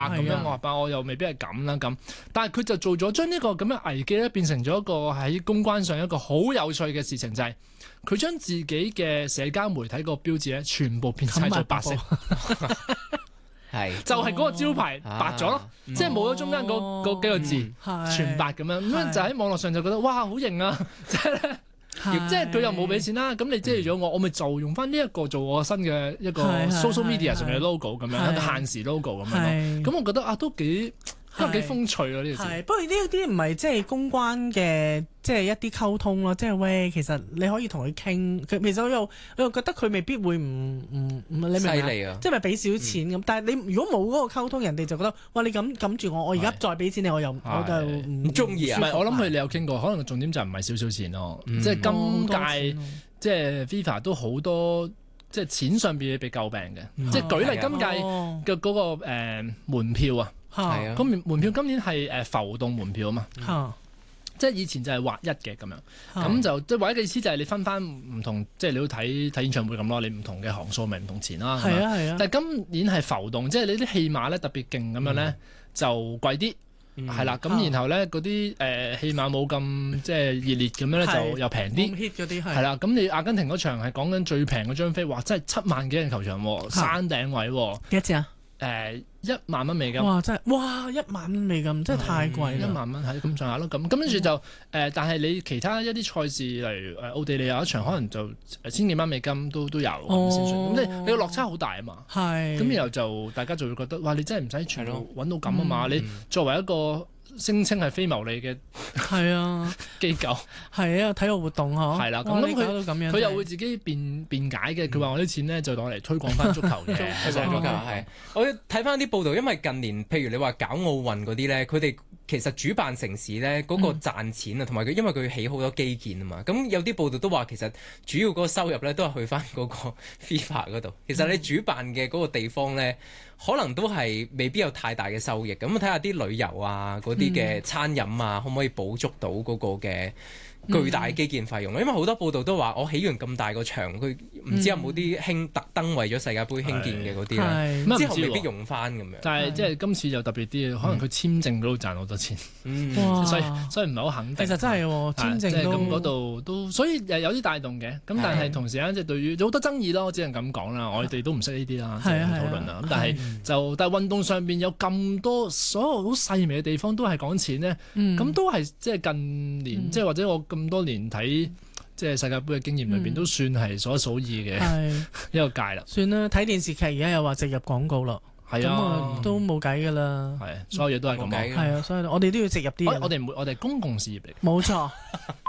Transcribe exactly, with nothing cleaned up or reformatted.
咁樣，我話但我又未必係咁啦咁，但係佢就做咗將呢個咁嘅危機咧變成咗一個喺公關上一個好有趣嘅事情，就係佢將自己嘅社交媒體個標誌咧全部變晒做白色， 係就係嗰個招牌白咗咯， 啊即係冇咗中間嗰嗰幾個字， 嗯、 全白咁樣，咁樣就喺網絡上就覺得哇好型啊！即係咧。即係佢又冇俾錢啦，咁你遮住咗我，我咪就用翻呢一個做我新嘅一個 social media 上面嘅 logo 咁樣，一個限時 logo 咁樣咯。咁我覺得啊，都幾都幾風趣咯呢個字。 不過呢啲唔係即係公關嘅，即係一啲溝通咯。即係喂，其實你可以同佢傾，佢其實我又我又覺得佢未必會唔唔唔，你明唔明？ 犀利啊！ 即係咪俾少錢咁？但係你如果冇嗰個溝通，人哋就覺得哇，你咁撳住我，我而家再俾錢你，我又我就唔中意啊！ 唔係，我諗佢你有傾過，可能個重點就唔係少少錢咯。即係今屆即係 FIFA 都好多即係錢上邊被詬病嘅。即係舉例今屆嘅嗰個誒門票啊。 係啊， 咁門門票今年係誒浮動門票啊嘛， 嗯、 即係以前就係劃一嘅咁樣，咁、嗯、就即係劃一嘅意思就係你分翻唔同，即係你要睇睇演唱會咁咯，你唔同嘅行數咪唔同錢啦。 係啊係啊， 但係今年係浮動，即係你啲戲碼咧特別勁咁樣咧、嗯、就貴啲，係、嗯、啦，咁然後咧嗰啲誒戲碼冇咁即係熱烈咁樣咧就又平啲， 啲係啦。咁你阿根廷嗰場係講緊最平嗰張飛，哇！真係七萬幾人球場喎，山頂位喎， 幾多錢啊？ 誒、呃、一萬蚊美金， 哇！真係哇，一萬蚊美金真係太貴啦！ 一萬蚊係咁上下咯，咁咁跟住就誒、呃，但係你其他一啲賽事，例如誒奧地利有一場，可能就千幾蚊美金都都有咁先算，咁即係你個落差好大啊嘛。係。咁然後就大家就會覺得，哇！你真係唔使全部揾到咁啊嘛！你作為一個聲稱係非牟利嘅係啊機構係啊體育活動嗬，係啦，咁佢佢又會自己辯辯解嘅，佢話我啲錢咧就攞嚟推廣翻足球嘅， 推廣足球係。我要睇翻啲報道，因為近年譬如你話搞奧運嗰啲咧，佢哋其實主辦城市咧嗰個賺錢啊，同埋佢因為佢起好多基建啊嘛，咁有啲報道都話其實主要嗰個收入咧都係去翻嗰個 FIFA 嗰度。其實你主辦嘅嗰個地方咧，可能都係未必有太大嘅收益。咁睇下啲旅遊啊，嗰啲嘅餐飲啊，可唔可以補足到嗰個嘅巨大基建費用？因為好多報道都話，我起完咁大個場，佢唔知有冇啲興特登為咗世界盃興建嘅嗰啲咧，之後未必用翻咁樣。 但係即係今次就特別啲，可能佢簽證嗰度賺好多錢，所以所以唔係好肯定。其實真係喎，簽證都咁嗰度都，所以誒有啲帶動嘅。咁但係同時間即係對於有好多爭議咯，我只能咁講啦。我哋都唔識呢啲啦，即係討論啦。咁但係就但係運動上邊有咁多所有好細微嘅地方都係講錢咧，咁都係即係近年即係或者我咁多年睇即係世界盃嘅經驗裏邊，都算係數一數二嘅一個界啦。算啦，睇電視劇而家又話植入廣告啦，係啊，都冇計噶啦。係，所有嘢都係咁樣。係啊，所以我哋都要植入啲。我哋唔會，我哋公共事業嚟。冇錯。